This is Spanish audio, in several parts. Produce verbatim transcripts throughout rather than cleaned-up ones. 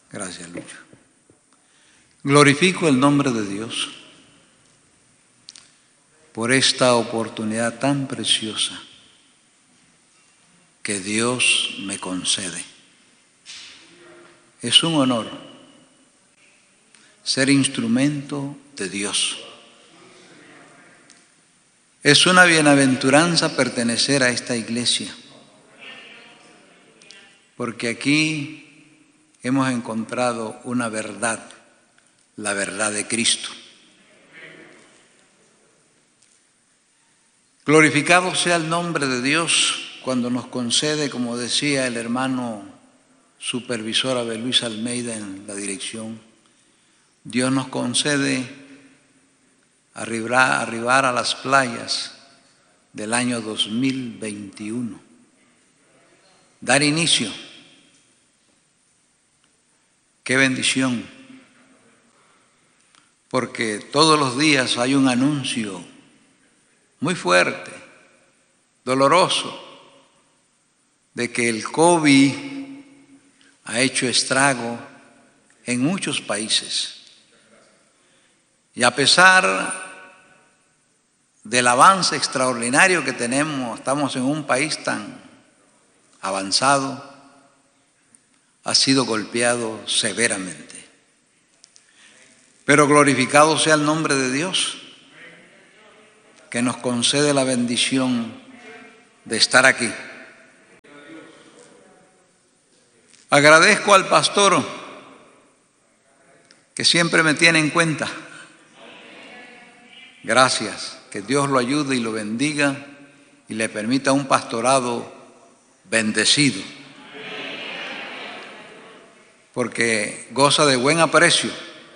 Gracias, Lucho. Glorifico el nombre de Dios por esta oportunidad tan preciosa que Dios me concede. Es un honor ser instrumento de Dios. Es una bienaventuranza pertenecer a esta iglesia, porque aquí hemos encontrado una verdad, la verdad de Cristo. Glorificado sea el nombre de Dios cuando nos concede, como decía el hermano supervisor Abel Luis Almeida en la dirección, Dios nos concede arribar, arribar a las playas del año dos mil veintiuno, dar inicio. ¡Qué bendición! Porque todos los días hay un anuncio muy fuerte, doloroso, de que el COVID ha hecho estrago en muchos países. Y a pesar del avance extraordinario que tenemos, estamos en un país tan avanzado, ha sido golpeado severamente. Pero glorificado sea el nombre de Dios, que nos concede la bendición de estar aquí. Agradezco al pastor que siempre me tiene en cuenta. Gracias, que Dios lo ayude y lo bendiga y le permita un pastorado bendecido, porque goza de buen aprecio.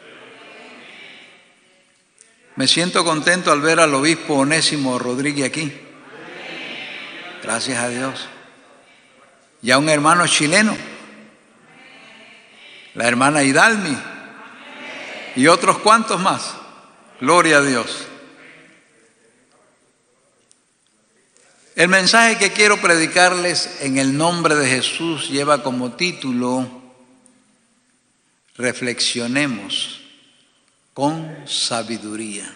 Me siento contento al ver al obispo Onésimo Rodríguez aquí. Gracias a Dios. Y a un hermano chileno, la hermana Hidalmi y otros cuantos más. Gloria a Dios. El mensaje que quiero predicarles en el nombre de Jesús lleva como título: reflexionemos con sabiduría.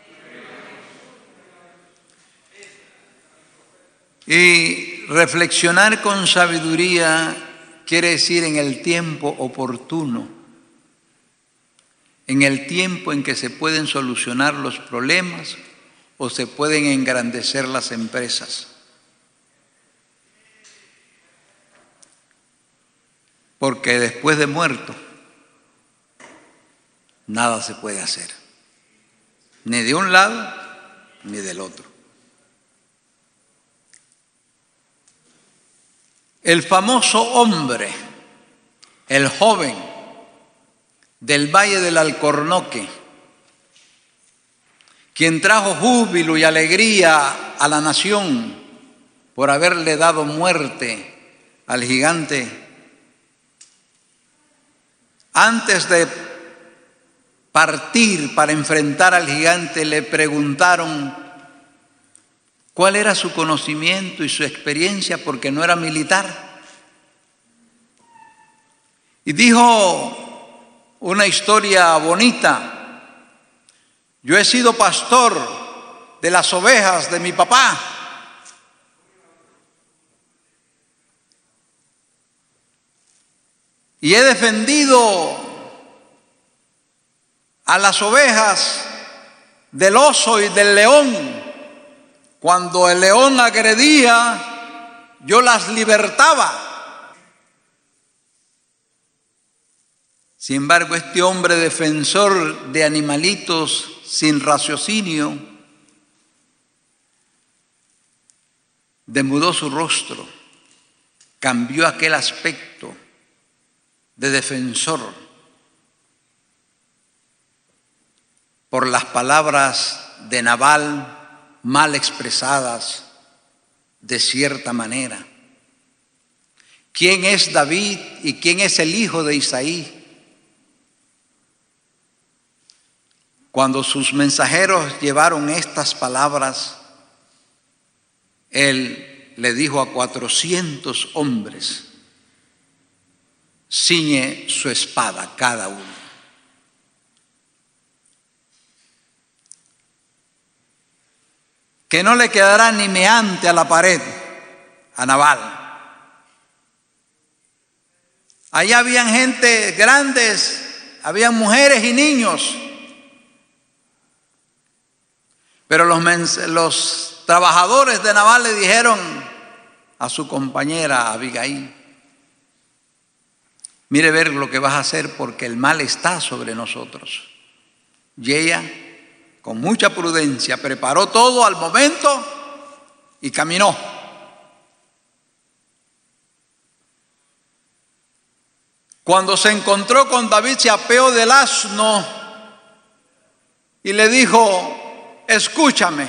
Y reflexionar con sabiduría quiere decir en el tiempo oportuno, en el tiempo en que se pueden solucionar los problemas o se pueden engrandecer las empresas. Porque después de muerto, nada se puede hacer, ni de un lado ni del otro. El famoso hombre, el joven del Valle del Alcornoque, quien trajo júbilo y alegría a la nación por haberle dado muerte al gigante, antes de partir para enfrentar al gigante, le preguntaron cuál era su conocimiento y su experiencia, porque no era militar. Y dijo una historia bonita: yo he sido pastor de las ovejas de mi papá. Y he defendido a las ovejas del oso y del león. Cuando el león agredía, yo las libertaba. Sin embargo, este hombre defensor de animalitos sin raciocinio demudó su rostro, cambió aquel aspecto de defensor por las palabras de Nabal mal expresadas de cierta manera. ¿Quién es David y quién es el hijo de Isaí? Cuando sus mensajeros llevaron estas palabras, él le dijo a cuatrocientos hombres: ciñe su espada cada uno. Que no le quedará ni meante a la pared a Nabal. Allá habían gente grandes, habían mujeres y niños. Pero los, los trabajadores de Nabal le dijeron a su compañera Abigail: mire ver lo que vas a hacer porque el mal está sobre nosotros. Y ella, con mucha prudencia, preparó todo al momento y caminó. Cuando se encontró con David, se apeó del asno y le dijo: escúchame,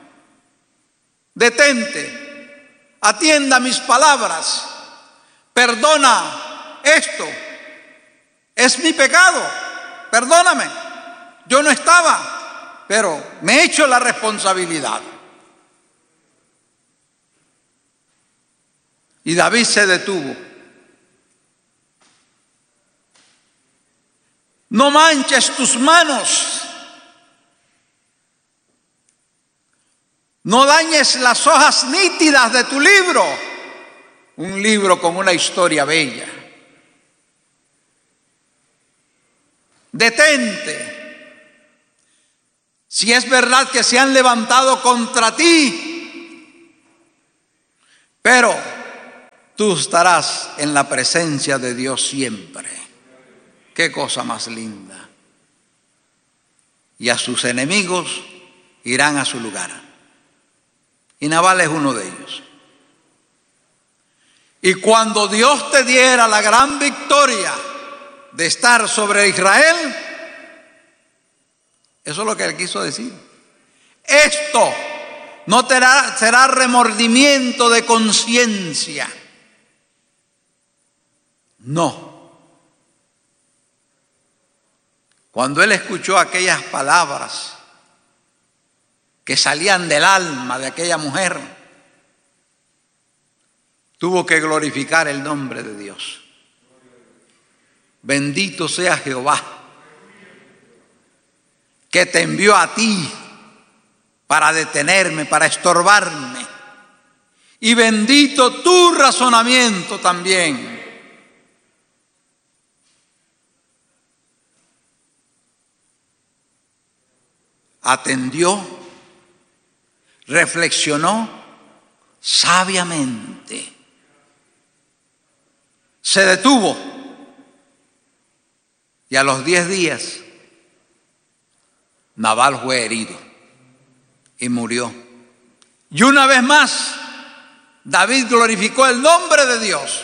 detente, atienda mis palabras, perdona esto, es mi pecado, perdóname, yo no estaba, pero me he hecho la responsabilidad. Y David se detuvo. No manches tus manos, no dañes las hojas nítidas de tu libro, un libro con una historia bella. Detente. Si es verdad que se han levantado contra ti, pero tú estarás en la presencia de Dios siempre. Qué cosa más linda. Y a sus enemigos irán a su lugar. Y Nabal es uno de ellos. Y cuando Dios te diera la gran victoria de estar sobre Israel, eso es lo que él quiso decir. Esto no será, será remordimiento de conciencia. No. Cuando él escuchó aquellas palabras que salían del alma de aquella mujer, tuvo que glorificar el nombre de Dios. Bendito sea Jehová, que te envió a ti para detenerme, para estorbarme. Y bendito tu razonamiento también. Atendió, reflexionó sabiamente, se detuvo y a los diez días Nabal fue herido y murió. Y una vez más David glorificó el nombre de Dios.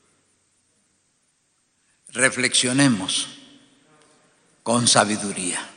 Reflexionemos con sabiduría.